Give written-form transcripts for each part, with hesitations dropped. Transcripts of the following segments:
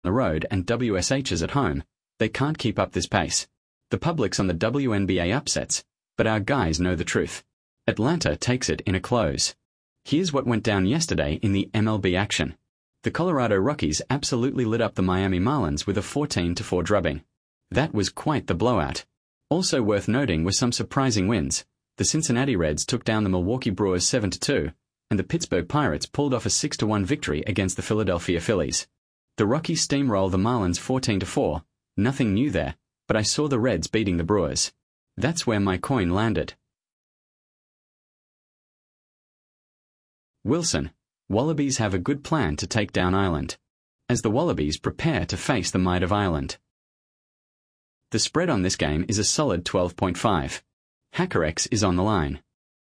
the road and WSHs at home, they can't keep up this pace. The public's on the WNBA upsets, but our guys know the truth. Atlanta takes it in a close. Here's what went down yesterday in the MLB action. The Colorado Rockies absolutely lit up the Miami Marlins with a 14-4 drubbing. That was quite the blowout. Also worth noting were some surprising wins. The Cincinnati Reds took down the Milwaukee Brewers 7-2, and the Pittsburgh Pirates pulled off a 6-1 victory against the Philadelphia Phillies. The Rockies steamrolled the Marlins 14-4, nothing new there, but I saw the Reds beating the Brewers. That's where my coin landed. Wilson. Wallabies have a good plan to take down Ireland, as the Wallabies prepare to face the might of Ireland. The spread on this game is a solid 12.5. HackerX is on the line.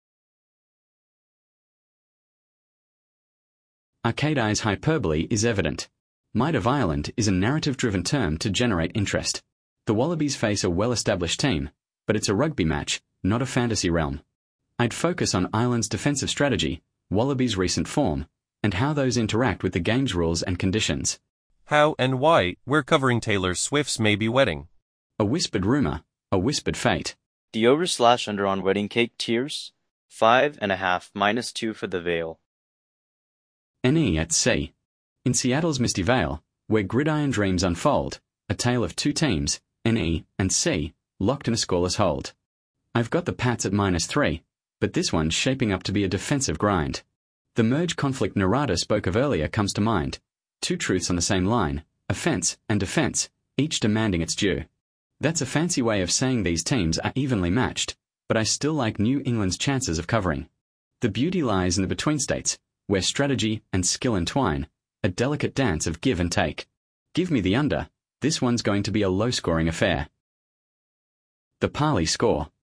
Arcade-Eye's hyperbole is evident. Might of Ireland is a narrative-driven term to generate interest. The Wallabies face a well-established team, but it's a rugby match, not a fantasy realm. I'd focus on Ireland's defensive strategy, Wallabies' recent form, and how those interact with the game's rules and conditions. How and why we're covering Taylor Swift's maybe wedding. A whispered rumor, a whispered fate. The over/under on wedding cake tiers, 5.5 -2 for the veil. NE at sea. In Seattle's Misty Vale, where gridiron dreams unfold, a tale of two teams, NE and C, locked in a scoreless hold. I've got the Pats at -3, but this one's shaping up to be a defensive grind. The merge conflict Narada spoke of earlier comes to mind. Two truths on the same line, offense and defense, each demanding its due. That's a fancy way of saying these teams are evenly matched, but I still like New England's chances of covering. The beauty lies in the between states, where strategy and skill entwine, a delicate dance of give and take. Give me the under, this one's going to be a low-scoring affair. The Parley score.